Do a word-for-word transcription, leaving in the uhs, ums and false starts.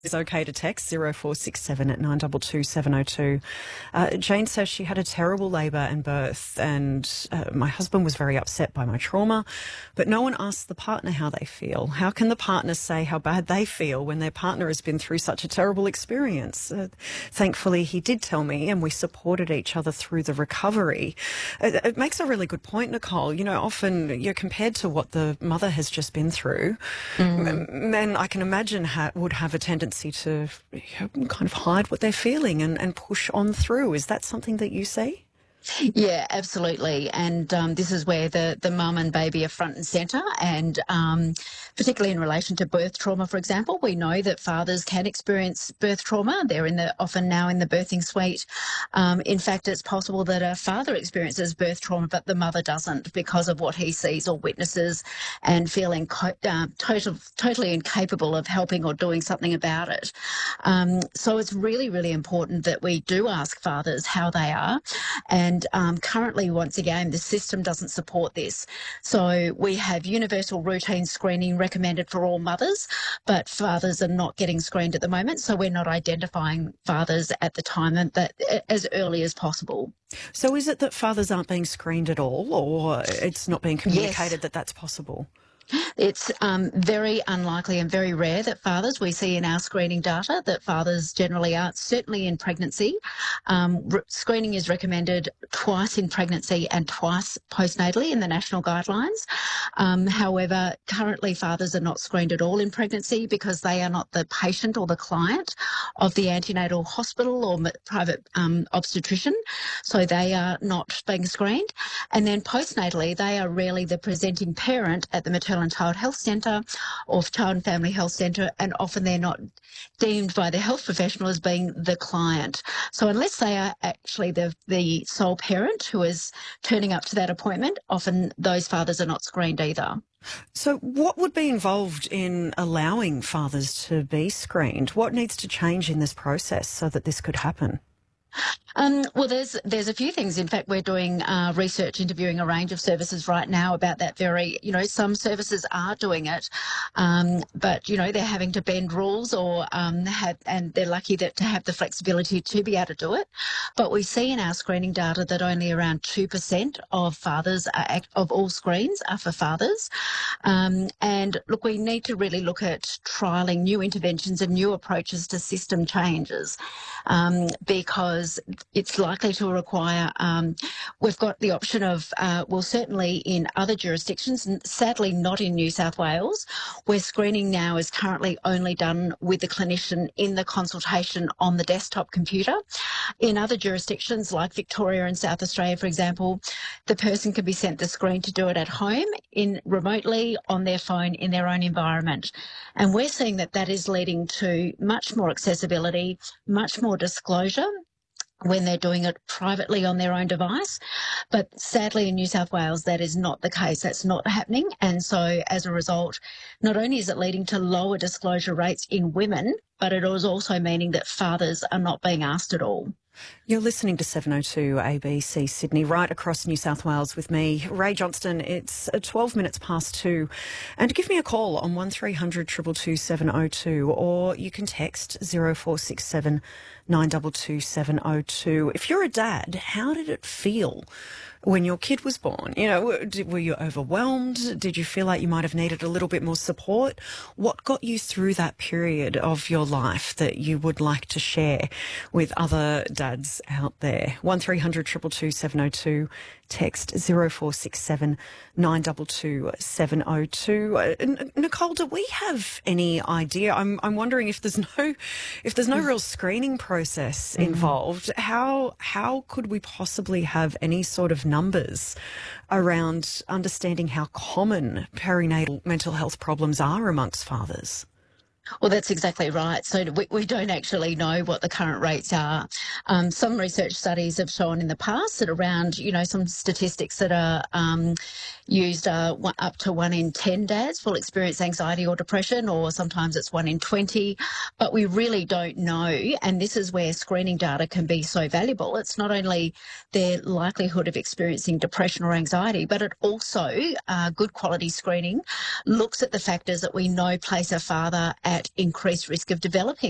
It's okay to text zero four six seven at nine two two seven oh two. Uh, Jane says she had a terrible labour and birth, and uh, my husband was very upset by my trauma, but no one asks the partner how they feel. How can the partner say how bad they feel when their partner has been through such a terrible experience? Uh, thankfully, he did tell me, and we supported each other through the recovery. It, it makes a really good point, Nicole. You know, often you're compared to what the mother has just been through. Mm. Men, I can imagine, ha- would have a tendency to you know, kind of hide what they're feeling and, and push on through. Is that something that you see? Yeah, absolutely. And um, this is where the, the mum and baby are front and centre. And um, particularly in relation to birth trauma, for example, we know that fathers can experience birth trauma. They're in the often now in the birthing suite. Um, in fact, it's possible that a father experiences birth trauma, but the mother doesn't because of what he sees or witnesses and feeling co- uh, total, totally incapable of helping or doing something about it. Um, so it's really, really important that we do ask fathers how they are. And And um, currently, once again, the system doesn't support this. So we have universal routine screening recommended for all mothers, but fathers are not getting screened at the moment. So we're not identifying fathers at the time and that as early as possible. So is it that fathers aren't being screened at all, or it's not being communicated Yes. that that's possible? It's um, very unlikely and very rare that fathers, we see in our screening data, that fathers generally are, certainly in pregnancy. Um, re- screening is recommended twice in pregnancy and twice postnatally in the national guidelines. Um, however, currently fathers are not screened at all in pregnancy because they are not the patient or the client of the antenatal hospital or private um, obstetrician, so they are not being screened. And then postnatally, they are rarely the presenting parent at the maternal and child health centre or child and family health centre, and often they're not deemed by the health professional as being the client. So unless they are actually the, the sole parent who is turning up to that appointment, often those fathers are not screened either. So what would be involved in allowing fathers to be screened? What needs to change in this process so that this could happen? Um, well, there's there's a few things. In fact, we're doing uh, research, interviewing a range of services right now about that very, you know, some services are doing it, um, but, you know, they're having to bend rules or um, have, and they're lucky that to have the flexibility to be able to do it. But we see in our screening data that only around two percent of fathers, are act, of all screens are for fathers. Um, and look, we need to really look at trialling new interventions and new approaches to system changes um, because it's likely to require, um, we've got the option of, uh, well, certainly in other jurisdictions, and sadly not in New South Wales, where screening now is currently only done with the clinician in the consultation on the desktop computer. In other jurisdictions like Victoria and South Australia, for example, the person can be sent the screen to do it at home, in remotely, on their phone, in their own environment. And we're seeing that that is leading to much more accessibility, much more disclosure when they're doing it privately on their own device. But sadly in New South Wales, that is not the case. That's not happening. And so as a result, not only is it leading to lower disclosure rates in women, but it is also meaning that fathers are not being asked at all. You're listening to seven oh two A B C Sydney, right across New South Wales with me, Ray Johnston. It's twelve minutes past two. And give me a call on one three hundred two two two seven oh two, or you can text zero four six seven nine two two seven oh two. If you're a dad, how did it feel when your kid was born? You know, were you overwhelmed? Did you feel like you might have needed a little bit more support? What got you through that period of your life that you would like to share with other dads out there? one three hundred two two two seven oh two, text zero four six seven nine two two seven oh two. Uh, Nicole, do we have any idea? I'm I'm wondering if there's no if there's no real screening process involved, how how could we possibly have any sort of numbers around understanding how common perinatal mental health problems are amongst fathers? Well, that's exactly right. So we, we don't actually know what the current rates are. Um, some research studies have shown in the past that around, you know, some statistics that are um, used are one, up to one in ten dads will experience anxiety or depression, or sometimes it's one in twenty. But we really don't know. And this is where screening data can be so valuable. It's not only their likelihood of experiencing depression or anxiety, but it also, uh, good quality screening, looks at the factors that we know place a father at increased risk of developing